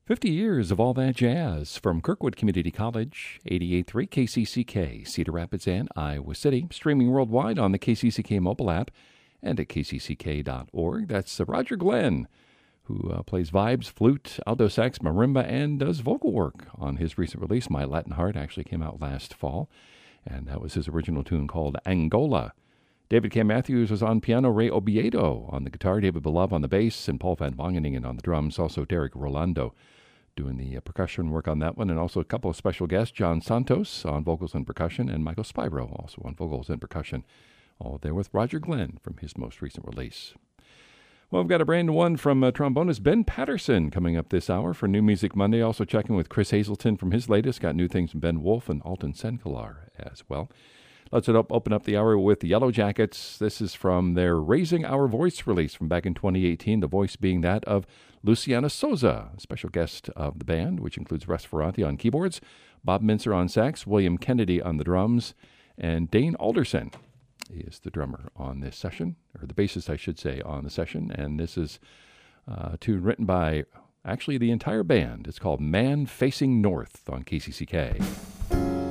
50 years of all that jazz from Kirkwood Community College, 88.3 KCCK, Cedar Rapids and Iowa City, streaming worldwide on the KCCK mobile app and at kcck.org. That's Roger Glenn, who plays vibes, flute, alto sax, marimba, and does vocal work on his recent release. My Latin Heart actually came out last fall, and that was his original tune called Angola. David K. Matthews was on piano, Ray Obiedo on the guitar, David Belove on the bass, and Paul Van Wangeningen on the drums. Also Derek Rolando doing the percussion work on that one, and also a couple of special guests, John Santos on vocals and percussion, and Michael Spyro also on vocals and percussion, all there with Roger Glenn from his most recent release. Well, we've got a brand new one from trombonist Ben Patterson coming up this hour for New Music Monday. Also checking with Chris Hazelton from his latest. Got new things from Ben Wolf and Alton Senkelar as well. Let's open up the hour with the Yellow Jackets. This is from their Raising Our Voice release from back in 2018, the voice being that of Luciana Souza, a special guest of the band, which includes Russ Ferranti on keyboards, Bob Mincer on sax, William Kennedy on the drums, and Dane Alderson is the drummer on this session, or the bassist, I should say, on the session. And this is a tune written by actually the entire band. It's called Man Facing North on KCCK.